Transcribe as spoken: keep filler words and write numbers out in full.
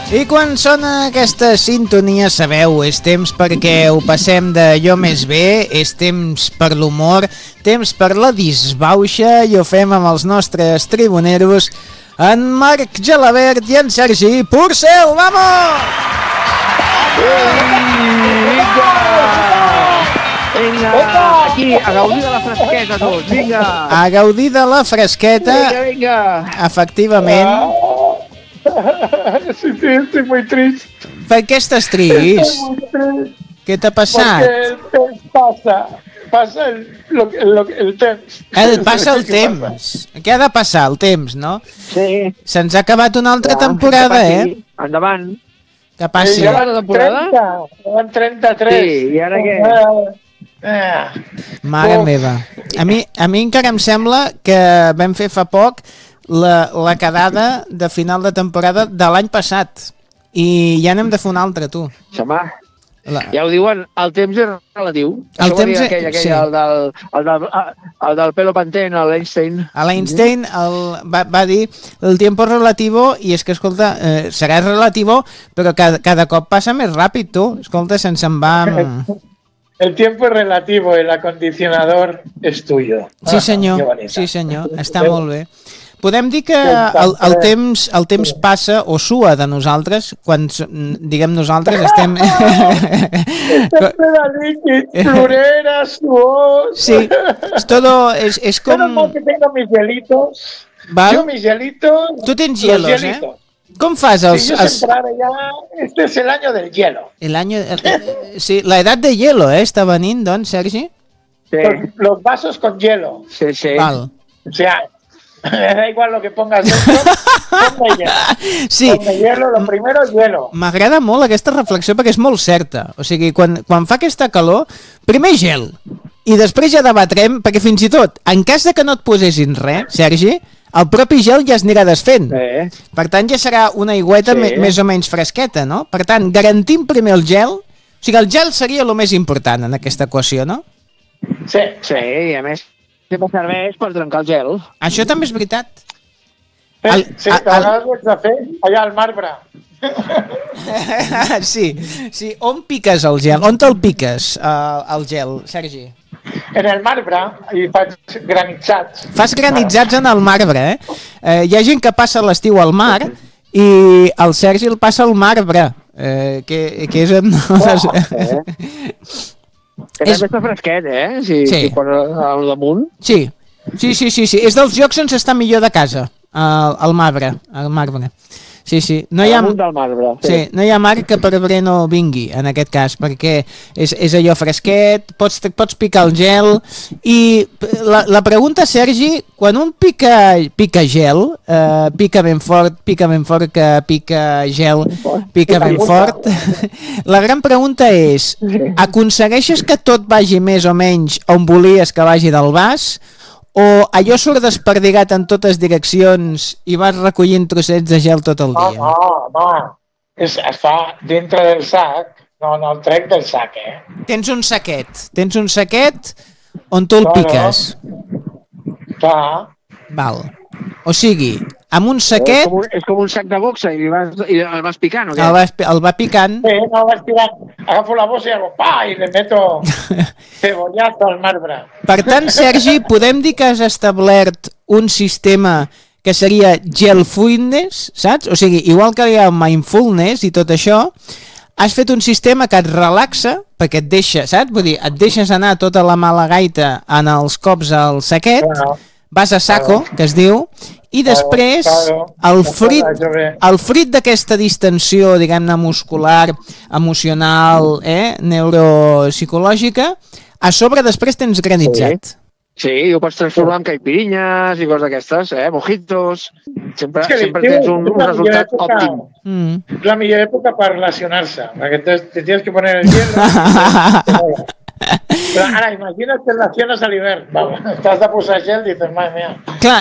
I quan sona aquesta sintonia, sabeu, és temps perquè ho passem de jo més bé, és temps per l'humor, temps per la disbauxa, i ho fem amb els nostres tribuneros, en Marc Gelabert i en Sergi Porcel. Vamos! Vinga! Vinga! Aquí, a gaudir de la fresqueta tots, vinga! A gaudir de la fresqueta, vinga, vinga. Efectivament. Sí, sí, estoy muy triste. Per què estàs trist? Què t'ha passat? Porque el temps passa, passa el, lo, lo, el temps. El, passa el temps. Què ha de passar, el temps, no? Sí. Se'ns ha acabat una altra Ja, temporada, que eh? passi. Endavant. Que passi. Ja la temporada? trenta, van trenta-tres. Sí, i ara què? Eh, Mare Uf. meva. A mi, a mi encara em sembla que vam fer fa poc la, la quedada de final de temporada de l'any passat. I ja n'hem de fer una altra, tu. Xamà. La... Ja ho diuen, el temps és relatiu. El Això ho temps deia és- aquell, aquell, sí. el, del, el, del, el del pelo Pantene, l'Einstein. A l'Einstein el, va, va dir el tiempo es relativo, i és que, escolta, eh, serà relativo, però cada, cada cop passa més ràpid, tu. Escolta, se'ns en va... El tiempo es relativo, el acondicionador es tuyo. Sí, Ah, senyor, que bonita. sí, senyor, està molt bé. Podem dir que el, el, temps, el temps passa o sua de nosaltres quan, diguem nosaltres, estem... Este pedalín, florera, suos. Sí, es todo, es, es com... Menos mal que tengo mis hielitos. Val? Yo mis hielitos. Tu tens los hielos, eh? hielitos. Com fas els... Sí, yo els... siempre ahora ya, este es el año del hielo. El año... el- eh, sí, la edat de hielo, eh? Està venint, doncs, Sergi? Sí, Los, los vasos con hielo. sí, sí. Val. O sea, da igual lo que pongas dentro, ponme hielo. Sí, Ponme hielo, lo primero hielo. m'agrada molt aquesta reflexió perquè és molt certa. O sigui, quan, quan fa aquesta calor, primer gel, i després ja debatrem, perquè fins i tot, en cas de que no et posessin res, Sergi, el propi gel ja es anirà desfent. Eh? Per tant, ja serà una aigüeta Sí. me, més o menys fresqueta, no? Per tant, garantim primer el gel. O sigui, el gel seria el més important en aquesta equació, no? Sí. Sí, i a més, sempre serveix per trencar el gel. Això també és veritat. Sí, El- sí, el- te vegades ho ets de fer allà al marbre. Sí, sí. On piques el gel? On te'l piques, uh, el gel, Sergi? En el marbre i faig granitzats. Fas granitzats en el marbre, eh? eh hi ha gent que passa l'estiu al mar i el Sergi el passa al marbre, eh, que, que és... En... eh? Que És- també està fresquet, eh? Si, Sí. si posa al damunt. Sí, sí, sí, sí, sí. És dels llocs on s'està millor de casa, el, el marbre, el marbre. Sí, sí. No hi ha... Damunt del marbre. Sí, no hi ha mar que per bre no vingui, en aquest cas, perquè és, és allò fresquet, pots, pots picar el gel, i la, la pregunta, Sergi, quan un pica, pica gel, eh, pica ben fort, pica ben fort que pica gel, pica ben fort, la gran pregunta és, aconsegueixes que tot vagi més o menys on volies que vagi del vas, o allò surt desperdigat en totes direccions i vas recollint trossets de gel tot el No, dia? no, no. Es, es fa dintre del sac. No, no el trec del sac, eh? Tens un saquet, tens un saquet on tu el Claro. piques. Clar. Val. O sigui, amb un És saquet com, un, és com un sac de boxa i, li vas, i el vas picant, o què? el va, el va picant. Sí, no vas tirant. Agafo la bossa i hago pa y le meto cebollazo al marbre. Per tant, Sergi, podem dir que has establert un sistema que seria gelfulness, saps? O sigui, igual que hi ha mindfulness i tot això, has fet un sistema que et relaxa, perquè et deixa, saps? Vull dir, et deixes anar tota la mala gaita en els cops al saquet, Claro. vas a saco, que es diu, i després claro. el Això fruit, va bé. el fruit d'aquesta distensió, diguem-ne, muscular, emocional, eh, neuropsicològica, a sobre després tens granitzat. Sí, i ho pots transformar en caipirinyes i coses d'aquestes, eh? Mojitos. Sempre, És que sempre l'estiu tens un, és un la resultat millor època. òptim. Mm. Es la millor época para relacionarse. Porque te, te tienes que poner el hielo. Pero ahora, imagina que relacionas al invierno. Vamos, estás de posar gel y dices, madre mía. Clar,